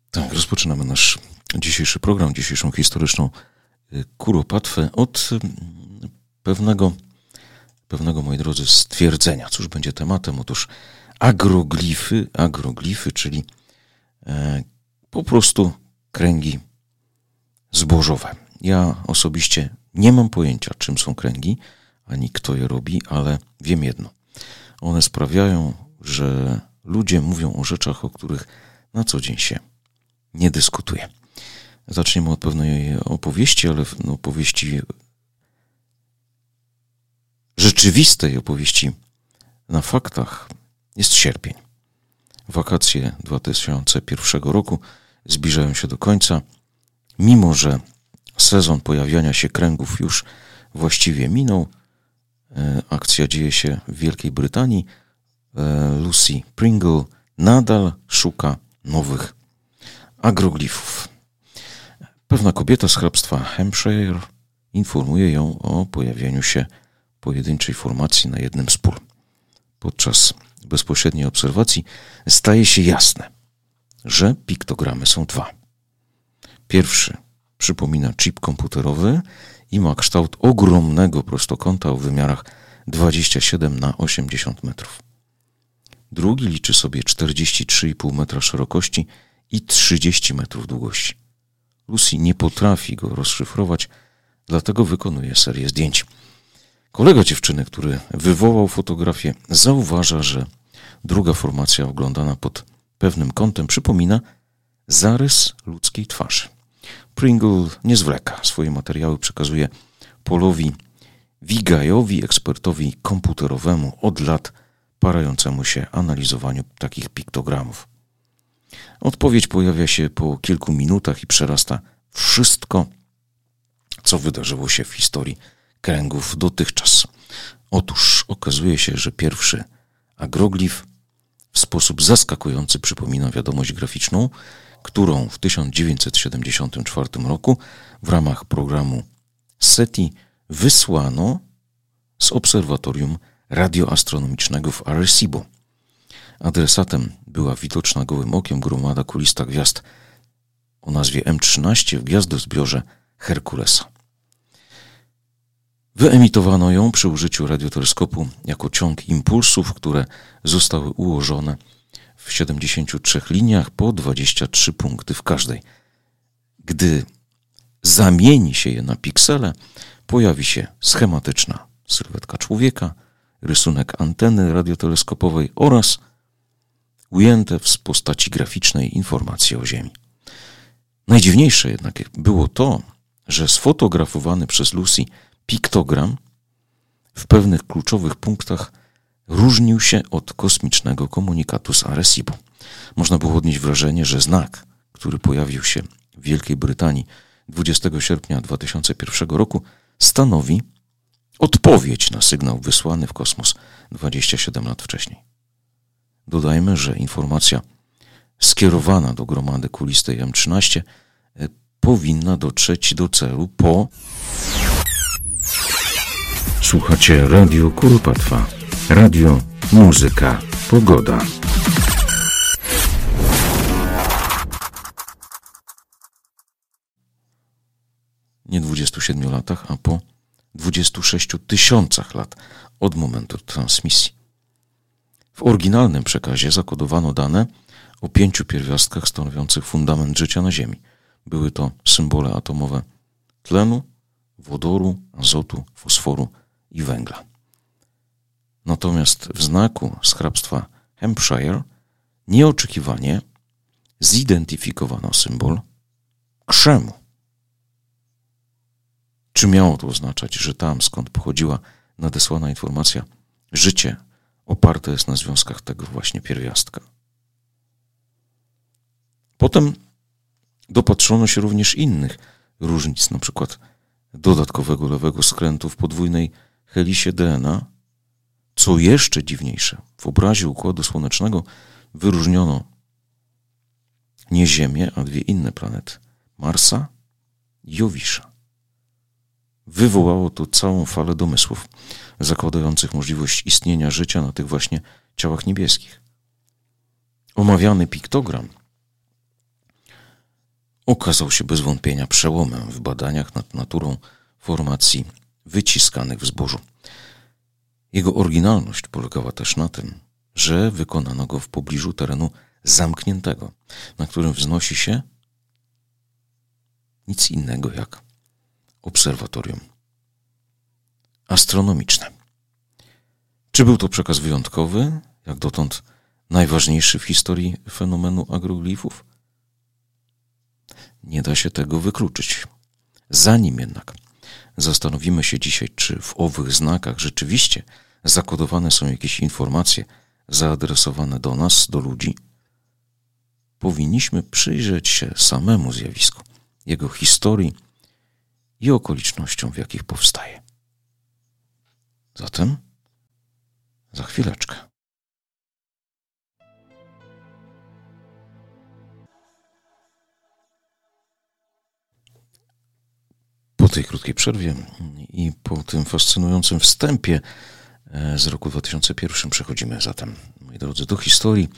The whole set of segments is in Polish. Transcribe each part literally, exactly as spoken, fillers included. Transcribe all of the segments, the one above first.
Tak, rozpoczynamy nasz dzisiejszy program, dzisiejszą historyczną kuropatwę od pewnego, pewnego, moi drodzy, stwierdzenia. Cóż będzie tematem? Otóż agroglify, agroglify, czyli e, po prostu kręgi zbożowe. Ja osobiście nie mam pojęcia, czym są kręgi, ani kto je robi, ale wiem jedno. One sprawiają, że ludzie mówią o rzeczach, o których na co dzień się nie dyskutuje. Zaczniemy od pewnej opowieści, ale no, opowieści rzeczywistej, opowieści na faktach. Jest sierpień. Wakacje dwa tysiące pierwszego roku zbliżają się do końca. Mimo że sezon pojawiania się kręgów już właściwie minął, akcja dzieje się w Wielkiej Brytanii. Lucy Pringle nadal szuka nowych agroglifów. Pewna kobieta z hrabstwa Hampshire informuje ją o pojawieniu się pojedynczej formacji na jednym z pól. Podczas bezpośredniej obserwacji staje się jasne, że piktogramy są dwa. Pierwszy przypomina chip komputerowy i ma kształt ogromnego prostokąta o wymiarach dwadzieścia siedem na osiemdziesiąt metrów. Drugi liczy sobie czterdzieści trzy i pół metra szerokości i trzydzieści metrów długości. Lucy nie potrafi go rozszyfrować, dlatego wykonuje serię zdjęć. Kolega dziewczyny, który wywołał fotografię, zauważa, że druga formacja oglądana pod pewnym kątem przypomina zarys ludzkiej twarzy. Pringle nie zwleka. Swoje materiały przekazuje Paulowi Wigajowi, ekspertowi komputerowemu od lat parającemu się analizowaniu takich piktogramów. Odpowiedź pojawia się po kilku minutach i przerasta wszystko, co wydarzyło się w historii kręgów dotychczas. Otóż okazuje się, że pierwszy agroglif w sposób zaskakujący przypomina wiadomość graficzną, którą w tysiąc dziewięćset siedemdziesiątym czwartym roku w ramach programu SETI wysłano z obserwatorium radioastronomicznego w Arecibo. Adresatem była widoczna gołym okiem gromada kulista gwiazd o nazwie M trzynaście w gwiazdozbiorze Herkulesa. Wyemitowano ją przy użyciu radioteleskopu jako ciąg impulsów, które zostały ułożone w siedemdziesięciu trzech liniach po dwadzieścia trzy punkty w każdej. Gdy zamieni się je na piksele, pojawi się schematyczna sylwetka człowieka, rysunek anteny radioteleskopowej oraz ujęte w postaci graficznej informacje o Ziemi. Najdziwniejsze jednak było to, że sfotografowany przez Lucy piktogram w pewnych kluczowych punktach różnił się od kosmicznego komunikatu z Arecibo. Można było odnieść wrażenie, że znak, który pojawił się w Wielkiej Brytanii dwudziestego sierpnia dwa tysiące pierwszego roku, stanowi odpowiedź na sygnał wysłany w kosmos dwadzieścia siedem lat wcześniej. Dodajmy, że informacja skierowana do gromady kulistej M trzynaście powinna dotrzeć do celu po... Słuchacie Radio Kuropatwa. Radio, muzyka, pogoda. Nie dwudziestu siedmiu latach, a po dwudziestu sześciu tysiącach lat od momentu transmisji. W oryginalnym przekazie zakodowano dane o pięciu pierwiastkach stanowiących fundament życia na Ziemi. Były to symbole atomowe tlenu, wodoru, azotu, fosforu i węgla. Natomiast w znaku z hrabstwa Hampshire nieoczekiwanie zidentyfikowano symbol krzemu. Czy miało to oznaczać, że tam, skąd pochodziła nadesłana informacja, życie oparte jest na związkach tego właśnie pierwiastka? Potem dopatrzono się również innych różnic, na przykład dodatkowego lewego skrętu w podwójnej helisie D N A. Co jeszcze dziwniejsze, w obrazie Układu Słonecznego wyróżniono nie Ziemię, a dwie inne planety, Marsa i Jowisza. Wywołało to całą falę domysłów zakładających możliwość istnienia życia na tych właśnie ciałach niebieskich. Omawiany piktogram okazał się bez wątpienia przełomem w badaniach nad naturą formacji wyciskanych w zbożu. Jego oryginalność polegała też na tym, że wykonano go w pobliżu terenu zamkniętego, na którym wznosi się nic innego jak obserwatorium astronomiczne. Czy był to przekaz wyjątkowy, jak dotąd najważniejszy w historii fenomenu agroglifów? Nie da się tego wykluczyć. Zanim jednak zastanowimy się dzisiaj, czy w owych znakach rzeczywiście zakodowane są jakieś informacje zaadresowane do nas, do ludzi, powinniśmy przyjrzeć się samemu zjawisku, jego historii i okolicznościom, w jakich powstaje. Zatem za chwileczkę. Po tej krótkiej przerwie i po tym fascynującym wstępie z roku dwa tysiące pierwszego przechodzimy zatem, moi drodzy, do historii.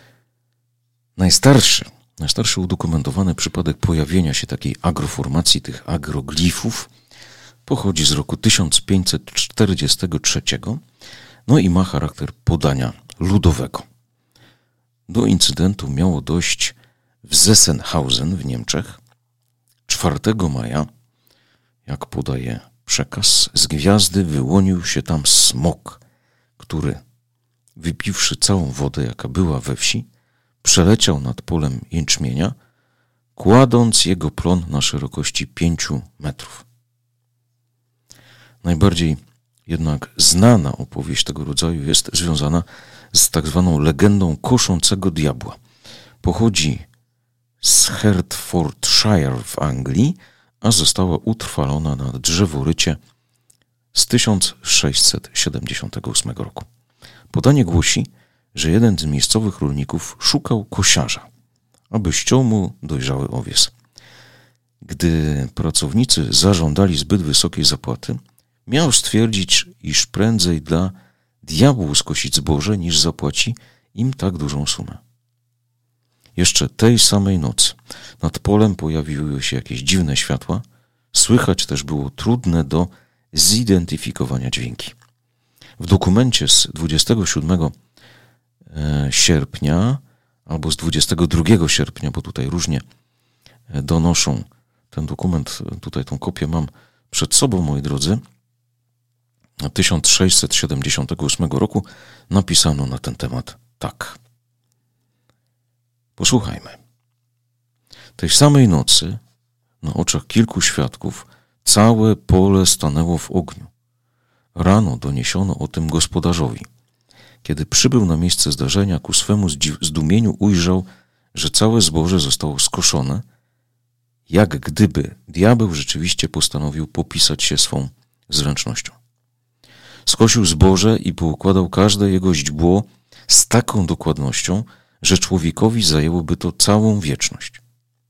Najstarszy, najstarszy udokumentowany przypadek pojawienia się takiej agroformacji, tych agroglifów, pochodzi z roku tysiąc pięćset czterdziestego trzeciego, no i ma charakter podania ludowego. Do incydentu miało dojść w Sessenhausen w Niemczech czwartego maja. Jak podaje przekaz, z gwiazdy wyłonił się tam smok, który, wypiwszy całą wodę, jaka była we wsi, przeleciał nad polem jęczmienia, kładąc jego plon na szerokości pięciu metrów. Najbardziej jednak znana opowieść tego rodzaju jest związana z tak zwaną legendą koszącego diabła. Pochodzi z Hertfordshire w Anglii, a została utrwalona na drzeworycie z tysiąc sześćset siedemdziesiątego ósmego roku. Podanie głosi, że jeden z miejscowych rolników szukał kosiarza, aby ściął mu dojrzały owies. Gdy pracownicy zażądali zbyt wysokiej zapłaty, miał stwierdzić, iż prędzej dla diabłu skosić zboże, niż zapłaci im tak dużą sumę. Jeszcze tej samej nocy nad polem pojawiły się jakieś dziwne światła, słychać też było trudne do zidentyfikowania dźwięki. W dokumencie z dwudziestego siódmego sierpnia albo z dwudziestego drugiego sierpnia, bo tutaj różnie donoszą ten dokument, tutaj tą kopię mam przed sobą, moi drodzy, tysiąc sześćset siedemdziesiątego ósmego roku napisano na ten temat tak. Posłuchajmy. Tej samej nocy, na oczach kilku świadków, całe pole stanęło w ogniu. Rano doniesiono o tym gospodarzowi. Kiedy przybył na miejsce zdarzenia, ku swemu zdumieniu ujrzał, że całe zboże zostało skoszone, jak gdyby diabeł rzeczywiście postanowił popisać się swą zręcznością. Skosił zboże i poukładał każde jego źdźbło z taką dokładnością, że człowiekowi zajęłoby to całą wieczność.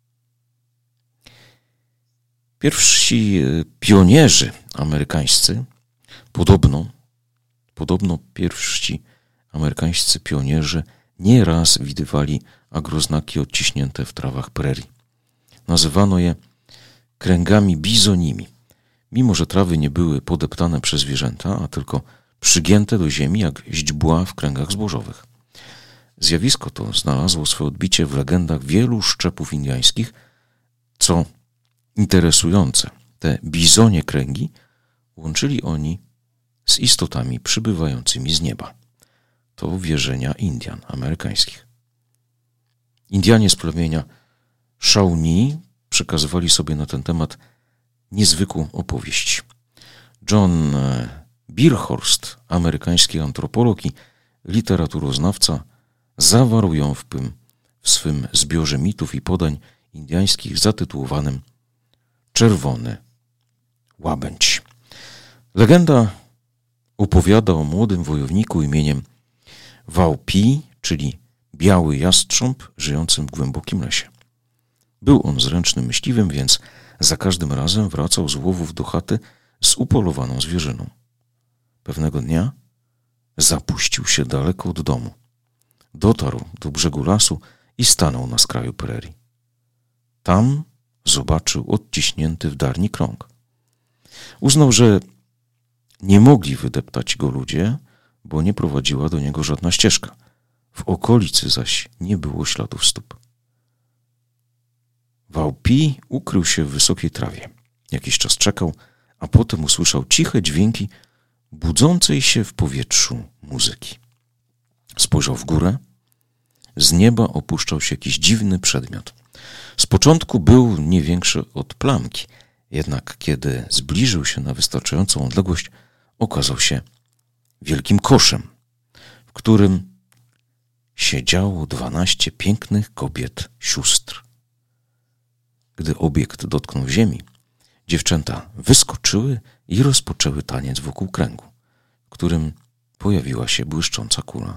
Pierwsi pionierzy amerykańscy, podobno, podobno pierwsi amerykańscy pionierzy nieraz widywali agroznaki odciśnięte w trawach prerii. Nazywano je kręgami bizonimi, mimo że trawy nie były podeptane przez zwierzęta, a tylko przygięte do ziemi jak źdźbła w kręgach zbożowych. Zjawisko to znalazło swoje odbicie w legendach wielu szczepów indyjskich. Co interesujące, te bizonie kręgi łączyli oni z istotami przybywającymi z nieba. To wierzenia Indian amerykańskich. Indianie z plemienia Shawnee przekazywali sobie na ten temat niezwykłą opowieść. John Beerhorst, amerykański antropolog i literaturoznawca, zawarł ją w, tym, w swym zbiorze mitów i podań indyjskich zatytułowanym Czerwony Łabędź. Legenda opowiada o młodym wojowniku imieniem Waupi, czyli biały jastrząb żyjącym w głębokim lesie. Był on zręcznym myśliwym, więc za każdym razem wracał z łowów do chaty z upolowaną zwierzyną. Pewnego dnia zapuścił się daleko od domu. Dotarł do brzegu lasu i stanął na skraju prerii. Tam zobaczył odciśnięty w darni krąg. Uznał, że nie mogli wydeptać go ludzie, bo nie prowadziła do niego żadna ścieżka. W okolicy zaś nie było śladów stóp. Wałpi ukrył się w wysokiej trawie. Jakiś czas czekał, a potem usłyszał ciche dźwięki budzącej się w powietrzu muzyki. Spojrzał w górę. Z nieba opuszczał się jakiś dziwny przedmiot. Z początku był nie większy od plamki, jednak kiedy zbliżył się na wystarczającą odległość, okazał się wielkim koszem, w którym siedziało dwanaście pięknych kobiet sióstr. Gdy obiekt dotknął ziemi, dziewczęta wyskoczyły i rozpoczęły taniec wokół kręgu, w którym pojawiła się błyszcząca kula.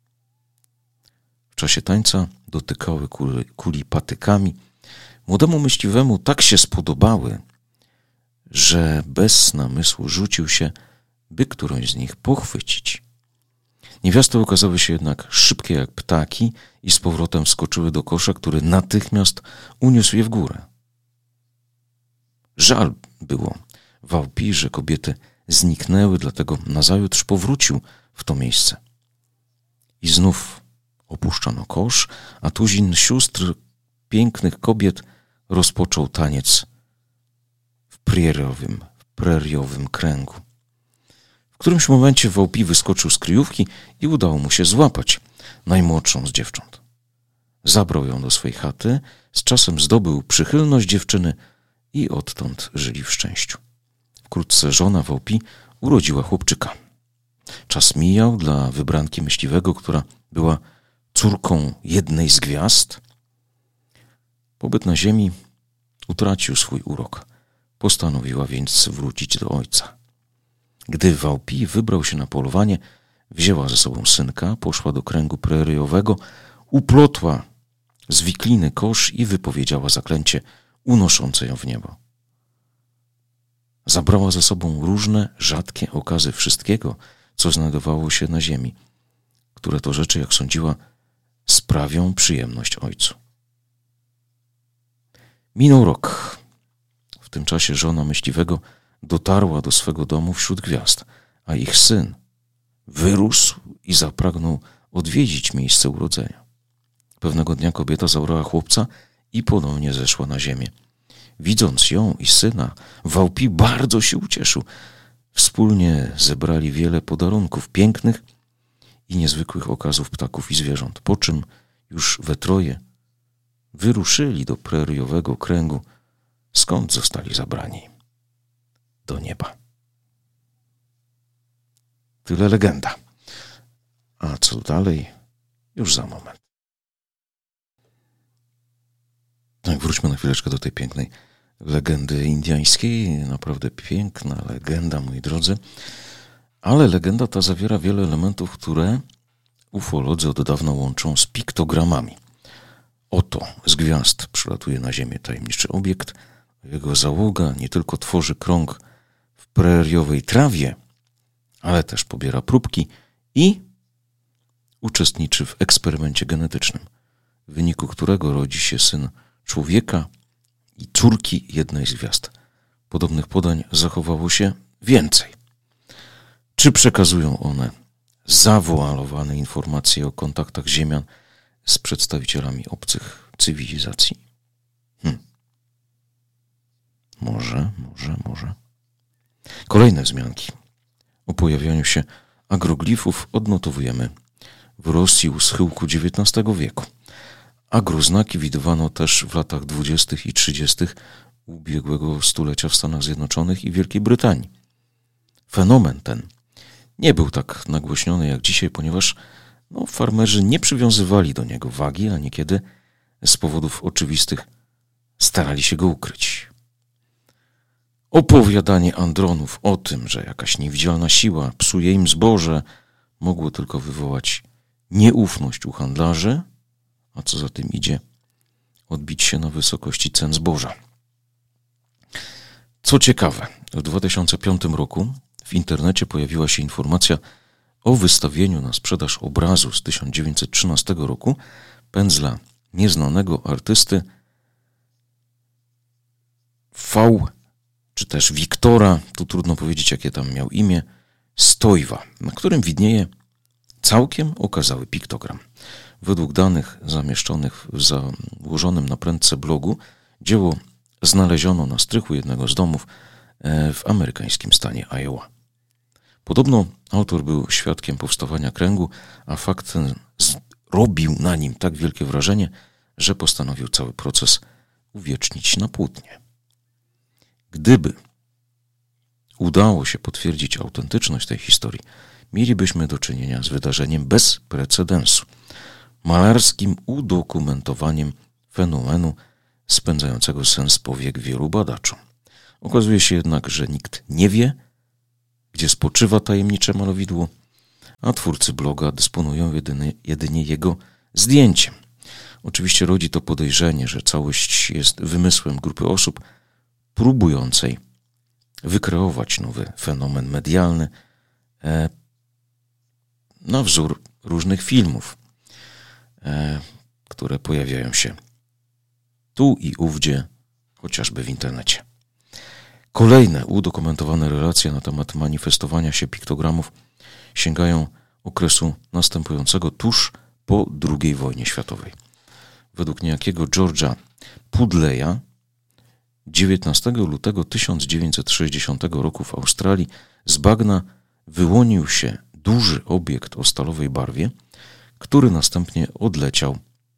W czasie tańca dotykały kuli, kuli patykami. Młodemu myśliwemu tak się spodobały, że bez namysłu rzucił się, by którąś z nich pochwycić. Niewiasty okazały się jednak szybkie jak ptaki i z powrotem wskoczyły do kosza, który natychmiast uniósł je w górę. Żal było Wałpi, że kobiety zniknęły, dlatego nazajutrz powrócił w to miejsce. I znów opuszczono kosz, a tuzin sióstr pięknych kobiet rozpoczął taniec w preriowym, w preriowym kręgu. W którymś momencie Wałpi wyskoczył z kryjówki i udało mu się złapać najmłodszą z dziewcząt. Zabrał ją do swej chaty, z czasem zdobył przychylność dziewczyny i odtąd żyli w szczęściu. Wkrótce żona Wałpi urodziła chłopczyka. Czas mijał dla wybranki myśliwego, która była córką jednej z gwiazd. Pobyt na ziemi utracił swój urok. Postanowiła więc wrócić do ojca. Gdy Wałpi wybrał się na polowanie, wzięła ze sobą synka, poszła do kręgu preriowego, uplotła z wikliny kosz i wypowiedziała zaklęcie unoszące ją w niebo. Zabrała ze sobą różne, rzadkie okazy wszystkiego, co znajdowało się na ziemi, które to rzeczy, jak sądziła, sprawią przyjemność ojcu. Minął rok. W tym czasie żona myśliwego dotarła do swego domu wśród gwiazd, a ich syn wyrósł i zapragnął odwiedzić miejsce urodzenia. Pewnego dnia kobieta zabrała chłopca i ponownie zeszła na ziemię. Widząc ją i syna, Wałpi bardzo się ucieszył. Wspólnie zebrali wiele podarunków pięknych i niezwykłych okazów ptaków i zwierząt, po czym już we troje wyruszyli do preriowego kręgu, skąd zostali zabrani do nieba. Tyle legenda. A co dalej? Już za moment. Tak, wróćmy na chwileczkę do tej pięknej legendy indyjskiej. Naprawdę piękna legenda, moi drodzy. Ale legenda ta zawiera wiele elementów, które ufolodzy od dawna łączą z piktogramami. Oto z gwiazd przylatuje na ziemię tajemniczy obiekt. Jego załoga nie tylko tworzy krąg w preriowej trawie, ale też pobiera próbki i uczestniczy w eksperymencie genetycznym, w wyniku którego rodzi się syn człowieka i córki jednej z gwiazd. Podobnych podań zachowało się więcej. Czy przekazują one zawoalowane informacje o kontaktach ziemian z przedstawicielami obcych cywilizacji? Hm. Może, może, może. Kolejne wzmianki o pojawianiu się agroglifów odnotowujemy w Rosji u schyłku dziewiętnastego wieku. Agroznaki widywano też w latach dwudziestych i trzydziestych ubiegłego stulecia w Stanach Zjednoczonych i Wielkiej Brytanii. Fenomen ten nie był tak nagłośniony jak dzisiaj, ponieważ no, farmerzy nie przywiązywali do niego wagi, a niekiedy z powodów oczywistych starali się go ukryć. Opowiadanie Andronów o tym, że jakaś niewidzialna siła psuje im zboże, mogło tylko wywołać nieufność u handlarzy, a co za tym idzie, odbić się na wysokości cen zboża. Co ciekawe, w dwa tysiące piątym roku w internecie pojawiła się informacja o wystawieniu na sprzedaż obrazu z tysiąc dziewięćset trzynastego roku pędzla nieznanego artysty V, czy też Wiktora, tu trudno powiedzieć, jakie tam miał imię, Stojwa, na którym widnieje całkiem okazały piktogram. Według danych zamieszczonych w założonym na prędce blogu, dzieło znaleziono na strychu jednego z domów w amerykańskim stanie Iowa. Podobno autor był świadkiem powstawania kręgu, a fakt ten robił na nim tak wielkie wrażenie, że postanowił cały proces uwiecznić na płótnie. Gdyby udało się potwierdzić autentyczność tej historii, mielibyśmy do czynienia z wydarzeniem bez precedensu, malarskim udokumentowaniem fenomenu spędzającego sens powiek wielu badaczom. Okazuje się jednak, że nikt nie wie, gdzie spoczywa tajemnicze malowidło, a twórcy bloga dysponują jedynie, jedynie jego zdjęciem. Oczywiście rodzi to podejrzenie, że całość jest wymysłem grupy osób próbującej wykreować nowy fenomen medialny e, na wzór różnych filmów, e, które pojawiają się tu i ówdzie, chociażby w internecie. Kolejne udokumentowane relacje na temat manifestowania się piktogramów sięgają okresu następującego tuż po drugiej wojnie światowej. Według niejakiego George'a Pudleya dziewiętnastego lutego tysiąc dziewięćset sześćdziesiątego roku w Australii z bagna wyłonił się duży obiekt o stalowej barwie, który następnie odleciał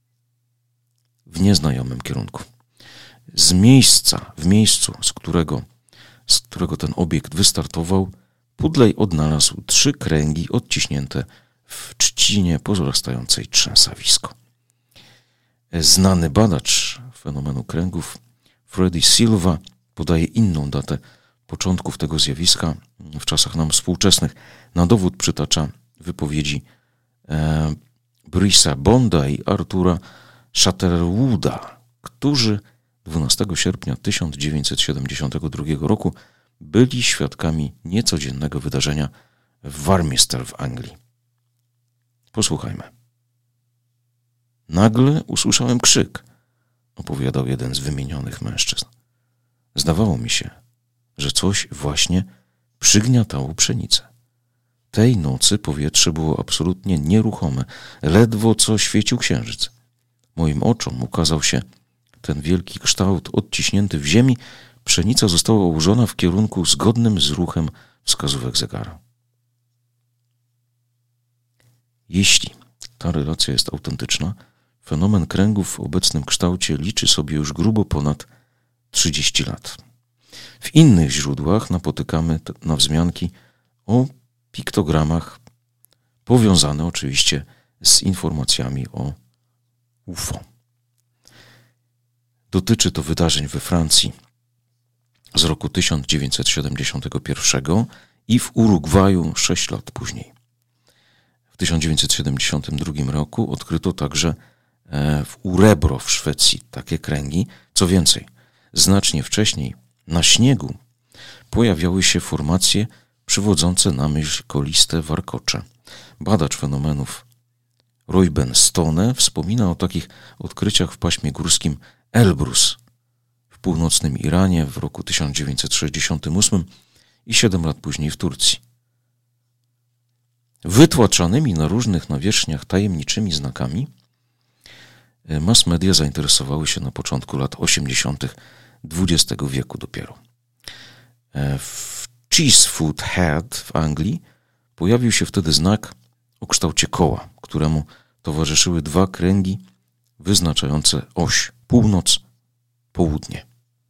w nieznajomym kierunku. Z miejsca, w miejscu, z którego, z którego ten obiekt wystartował, Pudley odnalazł trzy kręgi odciśnięte w trzcinie pozostającej trzęsawisko. Znany badacz fenomenu kręgów Freddy Silva podaje inną datę początków tego zjawiska w czasach nam współczesnych. Na dowód przytacza wypowiedzi e, Brisa Bonda i Artura Shatterwooda, którzy dwunastego sierpnia tysiąc dziewięćset siedemdziesiątego drugiego roku byli świadkami niecodziennego wydarzenia w Warminster w Anglii. Posłuchajmy. Nagle usłyszałem krzyk, opowiadał jeden z wymienionych mężczyzn. Zdawało mi się, że coś właśnie przygniatało pszenicę. Tej nocy powietrze było absolutnie nieruchome, ledwo co świecił księżyc. Moim oczom ukazał się ten wielki kształt odciśnięty w ziemi. Pszenica została ułożona w kierunku zgodnym z ruchem wskazówek zegara. Jeśli ta relacja jest autentyczna, fenomen kręgów w obecnym kształcie liczy sobie już grubo ponad trzydzieści lat. W innych źródłach napotykamy na wzmianki o piktogramach powiązane oczywiście z informacjami o U F O. Dotyczy to wydarzeń we Francji z roku tysiąc dziewięćset siedemdziesiątego pierwszego i w Urugwaju sześć lat później. W tysiąc dziewięćset siedemdziesiątym drugim roku odkryto także w Urebro w Szwecji takie kręgi. Co więcej, znacznie wcześniej na śniegu pojawiały się formacje przywodzące na myśl koliste warkocze. Badacz fenomenów Reuben Stone wspomina o takich odkryciach w paśmie górskim Elbrus w północnym Iranie w roku tysiąc dziewięćset sześćdziesiątym ósmym i siedem lat później w Turcji. Wytłaczanymi na różnych nawierzchniach tajemniczymi znakami mass media zainteresowały się na początku lat osiemdziesiątych dwudziestego wieku dopiero. W Cheesefoot Head w Anglii pojawił się wtedy znak o kształcie koła, któremu towarzyszyły dwa kręgi wyznaczające oś północ-południe.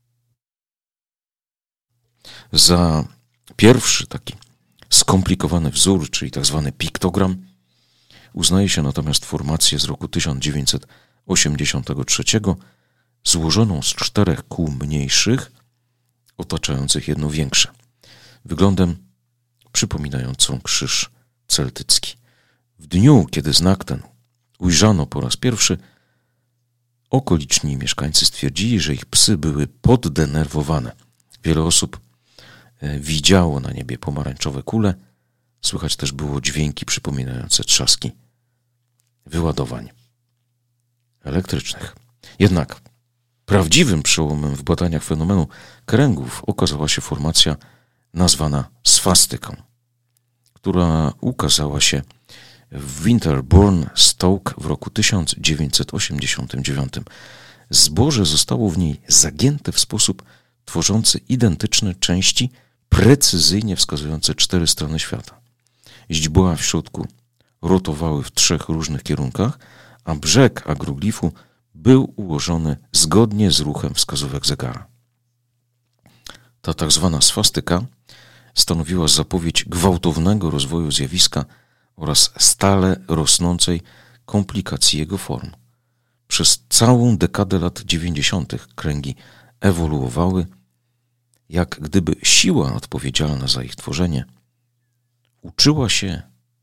Za pierwszy taki skomplikowany wzór, czyli tak zwany piktogram, uznaje się natomiast formację z roku tysiąc dziewięćset osiemdziesiątego trzeciego złożoną z czterech kół mniejszych, otaczających jedno większe, wyglądem przypominającą krzyż celtycki. W dniu, kiedy znak ten ujrzano po raz pierwszy, okoliczni mieszkańcy stwierdzili, że ich psy były poddenerwowane. Wiele osób widziało na niebie pomarańczowe kule, słychać też było dźwięki przypominające trzaski wyładowań elektrycznych. Jednak Prawdziwym przełomem w badaniach fenomenu kręgów okazała się formacja nazwana swastyką, która ukazała się w Winterbourne, Stoke w roku tysiąc dziewięćset osiemdziesiątym dziewiątym. Zboże zostało w niej zagięte w sposób tworzący identyczne części, precyzyjnie wskazujące cztery strony świata. Źdźbła w środku rotowały w trzech różnych kierunkach, a brzeg agroglifu był ułożony zgodnie z ruchem wskazówek zegara. Ta tak zwana swastyka stanowiła zapowiedź gwałtownego rozwoju zjawiska oraz stale rosnącej komplikacji jego form. Przez całą dekadę lat dziewięćdziesiątych kręgi ewoluowały, jak gdyby siła odpowiedzialna za ich tworzenie uczyła się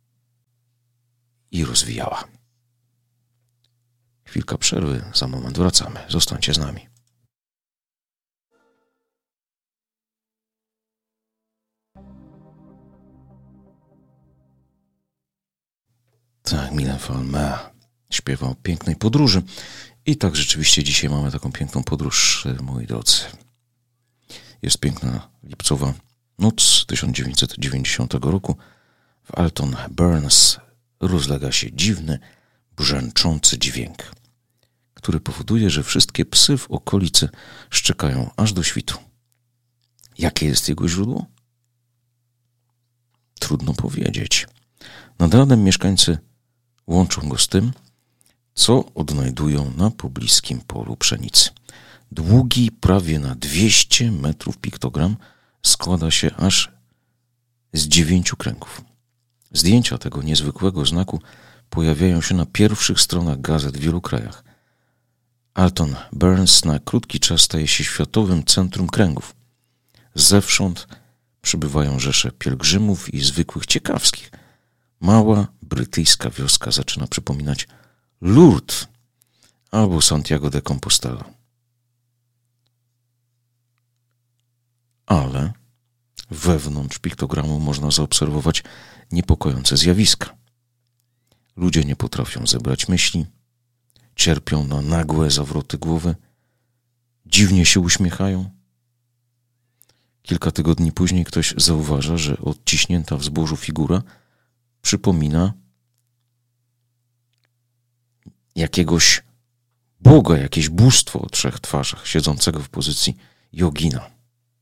i rozwijała. Chwilka przerwy, za moment wracamy. Zostańcie z nami. Tak, Milan Falme śpiewał o pięknej podróży i tak rzeczywiście dzisiaj mamy taką piękną podróż, moi drodzy. Jest piękna lipcowa noc tysiąc dziewięćset dziewięćdziesiątego roku. W Alton Burns rozlega się dziwny, brzęczący dźwięk, który powoduje, że wszystkie psy w okolicy szczekają aż do świtu. Jakie jest jego źródło? Trudno powiedzieć. Nad ranem mieszkańcy łączą go z tym, co odnajdują na pobliskim polu pszenicy. Długi prawie na dwieście metrów piktogram składa się aż z dziewięciu kręgów. Zdjęcia tego niezwykłego znaku pojawiają się na pierwszych stronach gazet w wielu krajach. Alton Burns na krótki czas staje się światowym centrum kręgów. Zewsząd przybywają rzesze pielgrzymów i zwykłych ciekawskich. Mała brytyjska wioska zaczyna przypominać Lourdes albo Santiago de Compostela. Ale wewnątrz piktogramu można zaobserwować niepokojące zjawiska. Ludzie nie potrafią zebrać myśli, cierpią na nagłe zawroty głowy, dziwnie się uśmiechają. Kilka tygodni później ktoś zauważa, że odciśnięta w zbożu figura przypomina jakiegoś Boga, jakieś bóstwo o trzech twarzach, siedzącego w pozycji jogina.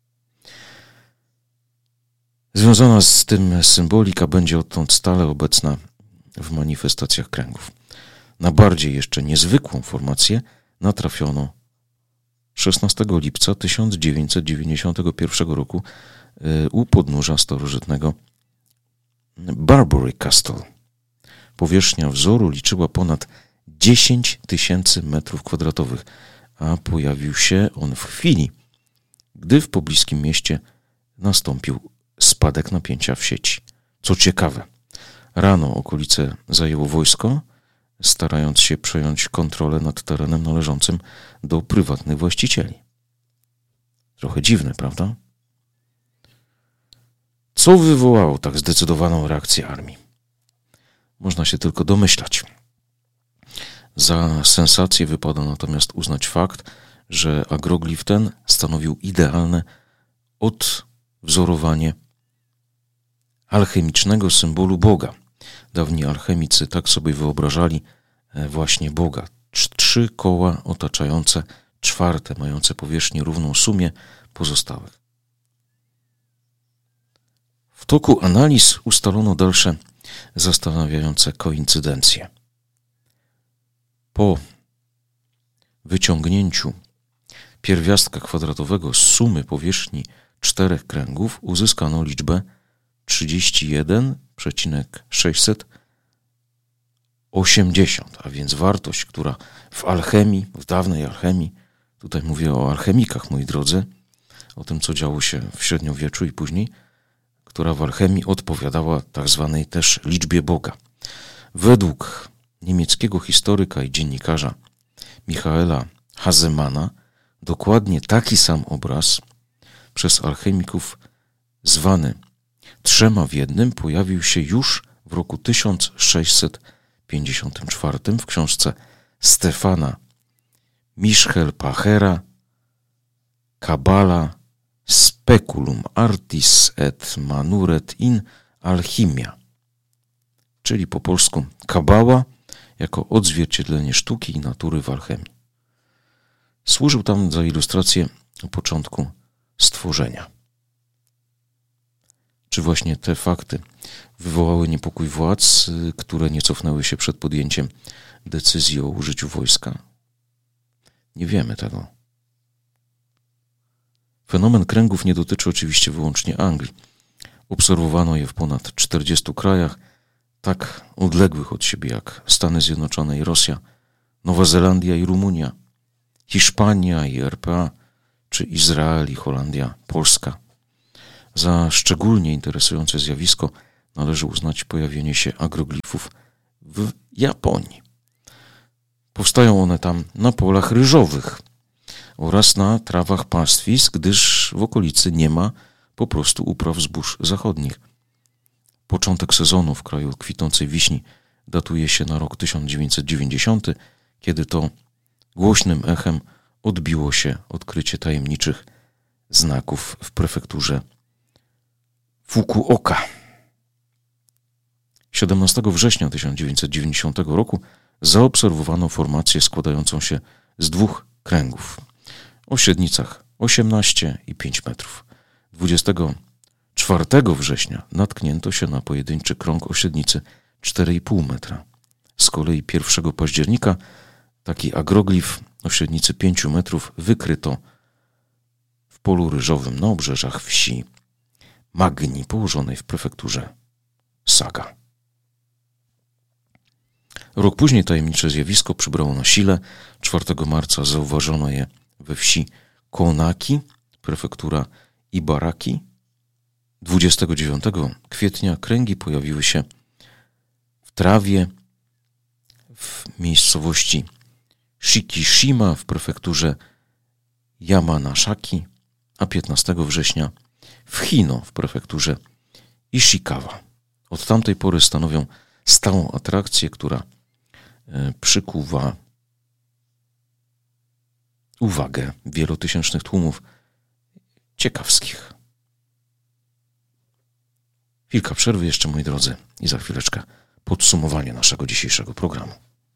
Związana z tym symbolika będzie odtąd stale obecna w manifestacjach kręgów. Na bardziej jeszcze niezwykłą formację natrafiono szesnastego lipca tysiąc dziewięćset dziewięćdziesiątego pierwszego roku u podnóża starożytnego Barbary Castle. Powierzchnia wzoru liczyła ponad dziesięć tysięcy metrów kwadratowych, a pojawił się on w chwili, gdy w pobliskim mieście nastąpił spadek napięcia w sieci. Co ciekawe, rano okolice zajęło wojsko, starając się przejąć kontrolę nad terenem należącym do prywatnych właścicieli. Trochę dziwne, prawda? Co wywołało tak zdecydowaną reakcję armii? Można się tylko domyślać. Za sensację wypada natomiast uznać fakt, że agroglif ten stanowił idealne odwzorowanie alchemicznego symbolu Boga. Dawni alchemicy tak sobie wyobrażali właśnie Boga. Trzy koła otaczające czwarte, mające powierzchnię równą sumie pozostałych. W toku analiz ustalono dalsze zastanawiające koincydencje. Po wyciągnięciu pierwiastka kwadratowego z sumy powierzchni czterech kręgów uzyskano liczbę trzydzieści jeden przecinek sześćset osiemdziesiąt, a więc wartość, która w alchemii, w dawnej alchemii, tutaj mówię o alchemikach, moi drodzy, o tym, co działo się w średniowieczu i później, która w alchemii odpowiadała tak zwanej też liczbie Boga. Według niemieckiego historyka i dziennikarza Michaela Hazemana dokładnie taki sam obraz przez alchemików zwany trzema w jednym pojawił się już w roku tysiąc sześćset pięćdziesiątym czwartym w książce Stefana mischel pachera, cabala, speculum artis et manuret in alchimia, czyli po polsku kabała jako odzwierciedlenie sztuki i natury w alchemii. Służył tam za ilustrację początku stworzenia. Czy właśnie te fakty wywołały niepokój władz, które nie cofnęły się przed podjęciem decyzji o użyciu wojska? Nie wiemy tego. Fenomen kręgów nie dotyczy oczywiście wyłącznie Anglii. Obserwowano je w ponad czterdziestu krajach, tak odległych od siebie jak Stany Zjednoczone i Rosja, Nowa Zelandia i Rumunia, Hiszpania i R P A, czy Izrael i Holandia, Polska. Za szczególnie interesujące zjawisko należy uznać pojawienie się agroglifów w Japonii. Powstają one tam na polach ryżowych oraz na trawach pastwisk, gdyż w okolicy nie ma po prostu upraw zbóż zachodnich. Początek sezonu w kraju kwitnącej wiśni datuje się na rok tysiąc dziewięćset dziewięćdziesiąty, kiedy to głośnym echem odbiło się odkrycie tajemniczych znaków w prefekturze Fukuoka. siedemnastego września tysiąc dziewięćset dziewięćdziesiątego roku zaobserwowano formację składającą się z dwóch kręgów o średnicach osiemnaście i pięć metrów. dwudziestego czwartego września natknięto się na pojedynczy krąg o średnicy cztery i pół metra. Z kolei pierwszego października taki agroglif o średnicy pięciu metrów wykryto w polu ryżowym na obrzeżach wsi Magni, położonej w prefekturze Saga. Rok później tajemnicze zjawisko przybrało na sile. czwartego marca zauważono je we wsi Konaki, prefektura Ibaraki. dwudziestego dziewiątego kwietnia kręgi pojawiły się w trawie w miejscowości Shikishima w prefekturze Yamanashaki, a piętnastego września w Hino w prefekturze Ishikawa. Od tamtej pory stanowią stałą atrakcję, która przykuwa uwagę wielotysięcznych tłumów ciekawskich. Chwilka przerwy jeszcze, moi drodzy, i za chwileczkę podsumowanie naszego dzisiejszego programu.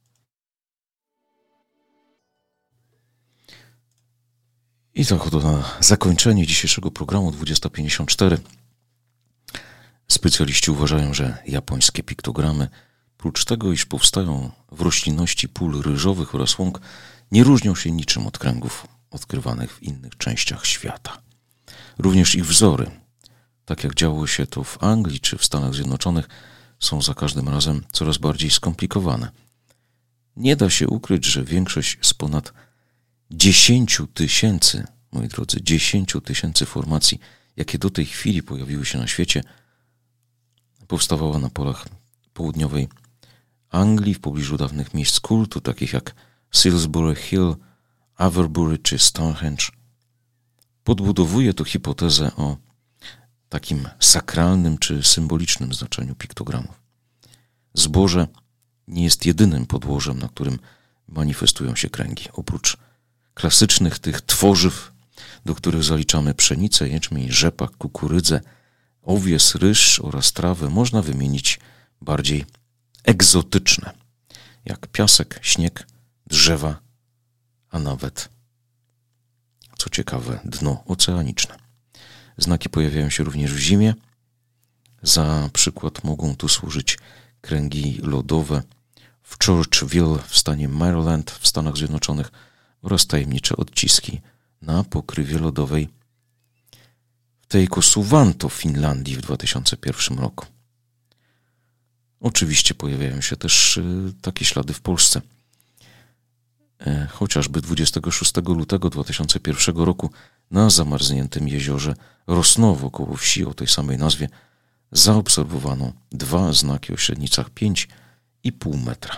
I tak oto na zakończenie dzisiejszego programu dwudziesta pięćdziesiąt cztery. Specjaliści uważają, że japońskie piktogramy, prócz tego, iż powstają w roślinności pól ryżowych oraz łąk, nie różnią się niczym od kręgów odkrywanych w innych częściach świata. Również ich wzory, tak jak działo się to w Anglii czy w Stanach Zjednoczonych, są za każdym razem coraz bardziej skomplikowane. Nie da się ukryć, że większość z ponad dziesięciu tysięcy, moi drodzy, dziesięciu tysięcy formacji, jakie do tej chwili pojawiły się na świecie, powstawała na polach południowej Anglii, w pobliżu dawnych miejsc kultu, takich jak Salisbury Hill, Avebury czy Stonehenge. Podbudowuje to hipotezę o takim sakralnym czy symbolicznym znaczeniu piktogramów. Zboże nie jest jedynym podłożem, na którym manifestują się kręgi. Oprócz klasycznych tych tworzyw, do których zaliczamy pszenicę, jęczmień, rzepak, kukurydzę, owies, ryż oraz trawę, można wymienić bardziej egzotyczne, jak piasek, śnieg, drzewa, a nawet, co ciekawe, dno oceaniczne. Znaki pojawiają się również w zimie. Za przykład mogą tu służyć kręgi lodowe w Churchville w stanie Maryland w Stanach Zjednoczonych oraz tajemnicze odciski na pokrywie lodowej w Teikosuvanto w Finlandii w dwa tysiące pierwszym roku. Oczywiście pojawiają się też takie ślady w Polsce. Chociażby dwudziestego szóstego lutego dwa tysiące pierwszego roku na zamarzniętym jeziorze Rosnowo koło wsi o tej samej nazwie zaobserwowano dwa znaki o średnicach pięć i pół metra.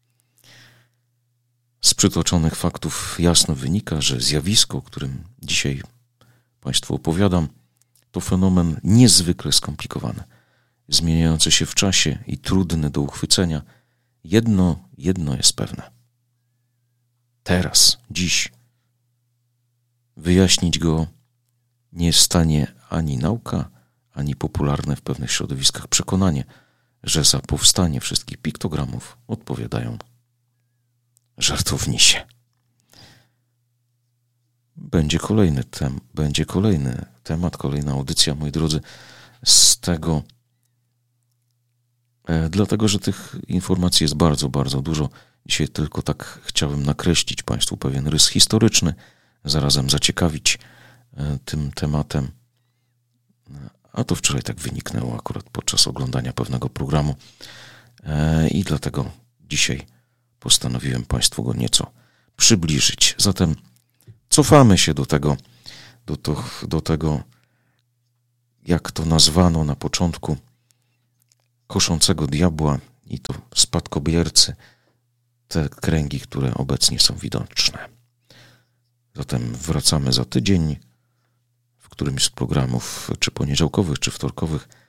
Z przytoczonych faktów jasno wynika, że zjawisko, o którym dzisiaj Państwu opowiadam, to fenomen niezwykle skomplikowany, zmieniający się w czasie i trudny do uchwycenia. Jedno, jedno jest pewne. teraz, dziś. Wyjaśnić go nie jest w stanie ani nauka, ani popularne w pewnych środowiskach przekonanie, że za powstanie wszystkich piktogramów odpowiadają żartownisie. Będzie kolejny, tem, będzie kolejny temat, kolejna audycja, moi drodzy, z tego, e, dlatego, że tych informacji jest bardzo, bardzo dużo. Dzisiaj tylko tak chciałem nakreślić Państwu pewien rys historyczny, zarazem zaciekawić e, tym tematem. A to wczoraj tak wyniknęło akurat podczas oglądania pewnego programu e, i dlatego dzisiaj postanowiłem Państwu go nieco przybliżyć. Zatem cofamy się do tego, do, to, do tego, jak to nazwano na początku, koszącego diabła i to spadkobiercy, te kręgi, które obecnie są widoczne. Zatem wracamy za tydzień w którymś z programów, czy poniedziałkowych, czy wtorkowych,